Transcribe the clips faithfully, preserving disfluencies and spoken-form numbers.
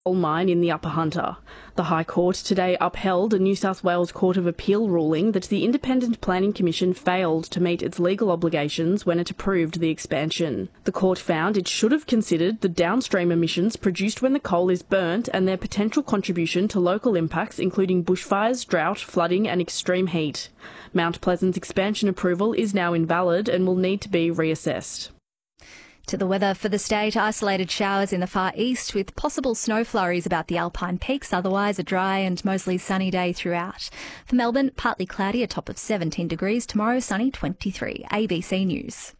coal mine in the Upper Hunter. The High Court today upheld a New South Wales Court of Appeal ruling that the Independent Planning Commission failed to meet its legal obligations when it approved the expansion. The court found it should have considered the downstream emissions produced when the coal is burnt and their potential contribution to local impacts including bushfires, drought, flooding and extreme heat. Mount Pleasant's expansion approval is now invalid and will need to be reassessed. To the weather for the state, isolated showers in the far east with possible snow flurries about the Alpine peaks, otherwise a dry and mostly sunny day throughout. For Melbourne, partly cloudy, a top of seventeen degrees. Tomorrow, sunny, twenty-three. A B C News.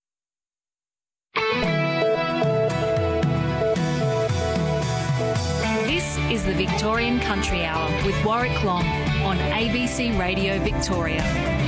This is the Victorian Country Hour with Warwick Long on A B C Radio Victoria.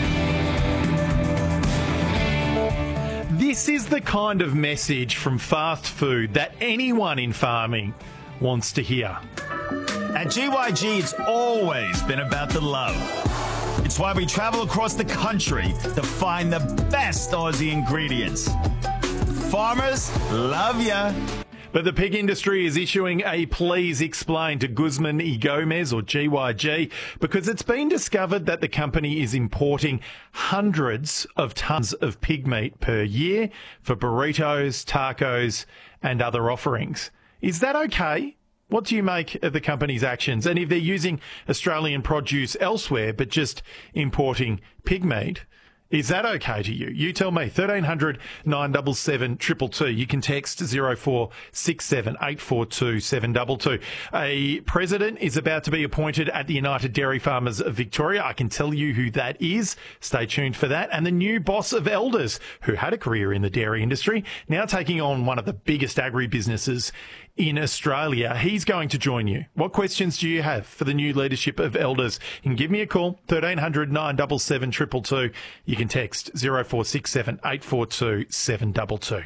This is the kind of message from fast food that anyone in farming wants to hear. At G Y G, it's always been about the love. It's why we travel across the country to find the best Aussie ingredients. Farmers love ya. But the pig industry is issuing a please explain to Guzman y Gomez, or G Y G, because it's been discovered that the company is importing hundreds of tonnes of pig meat per year for burritos, tacos and other offerings. Is that okay? What do you make of the company's actions? And if they're using Australian produce elsewhere but just importing pig meat, is that okay to you? You tell me. thirteen hundred nine seven seven two two two. You can text zero four six seven eight four two seven two two. A president is about to be appointed at the United Dairy Farmers of Victoria. I can tell you who that is. Stay tuned for that. And the new boss of Elders, who had a career in the dairy industry, now taking on one of the biggest agribusinesses in Australia. He's going to join you. What questions do you have for the new leadership of Elders? You can give me a call, thirteen hundred nine seven seven two two two. You can text zero four six seven eight four two seven two two.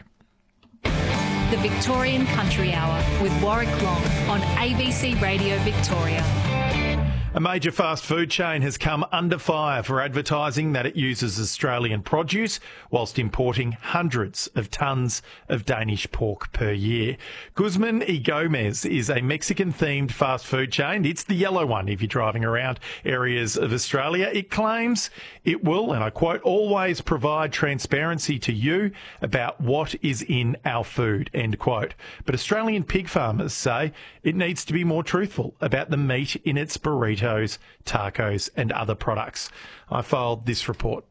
The Victorian Country Hour with Warwick Long on A B C Radio Victoria. A major fast food chain has come under fire for advertising that it uses Australian produce whilst importing hundreds of tonnes of Danish pork per year. Guzman y Gomez is a Mexican-themed fast food chain. It's the yellow one if you're driving around areas of Australia. It claims it will, and I quote, always provide transparency to you about what is in our food, end quote. But Australian pig farmers say it needs to be more truthful about the meat in its burritos, tacos and other products. I filed this report.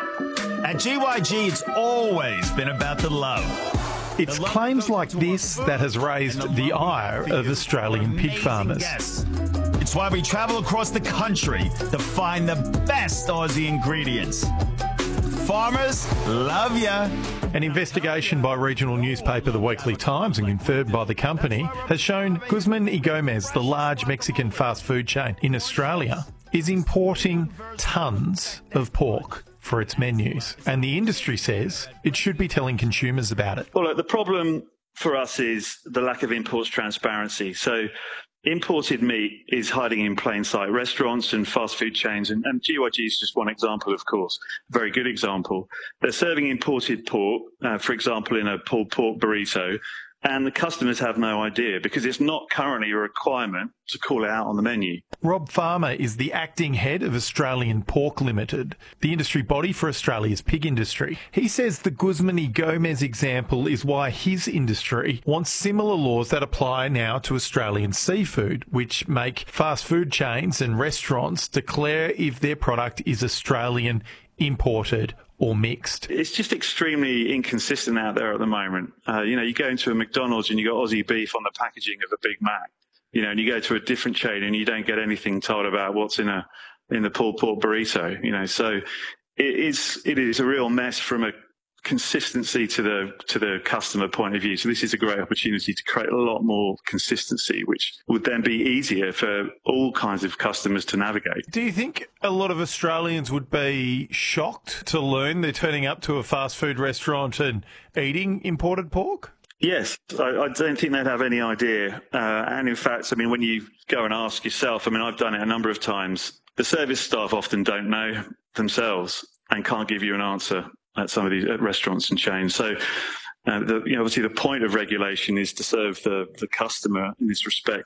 At G Y G, it's always been about the love. It's claims like this that has raised the ire of Australian pig farmers. Yes. It's why we travel across the country to find the best Aussie ingredients. Farmers love ya. An investigation by regional newspaper The Weekly Times and confirmed by the company has shown Guzman y Gomez, the large Mexican fast food chain in Australia, is importing tonnes of pork for its menus. And the industry says it should be telling consumers about it. Well, look, the problem for us is the lack of imports transparency. So imported meat is hiding in plain sight. Restaurants and fast food chains, and, and G Y G is just one example, of course, a very good example. They're serving imported pork, uh, for example, in a pulled pork burrito, and the customers have no idea because it's not currently a requirement to call it out on the menu. Rob Farmer is the acting head of Australian Pork Limited, the industry body for Australia's pig industry. He says the Guzman y Gomez example is why his industry wants similar laws that apply now to Australian seafood, which make fast food chains and restaurants declare if their product is Australian, imported or mixed. It's just extremely inconsistent out there at the moment. Uh, you know, you go into a McDonald's and you got Aussie beef on the packaging of a Big Mac. You know, and you go to a different chain and you don't get anything told about what's in a in the pulled pork burrito. You know, so it is it is a real mess from a consistency to the to the customer point of view. So this is a great opportunity to create a lot more consistency, which would then be easier for all kinds of customers to navigate. Do you think a lot of Australians would be shocked to learn they're turning up to a fast food restaurant and eating imported pork? Yes, I, I don't think they'd have any idea. Uh, and in fact, I mean, when you go and ask yourself, I mean, I've done it a number of times, the service staff often don't know themselves and can't give you an answer at some of these at restaurants and chains. So, uh, the, you know, obviously the point of regulation is to serve the, the customer in this respect.